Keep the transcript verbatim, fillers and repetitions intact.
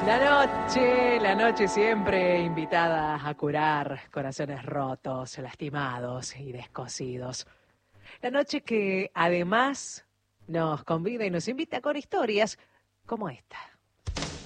La noche, la noche siempre invitada a curar corazones rotos, lastimados y descosidos. La noche que además nos convida y nos invita con historias como esta.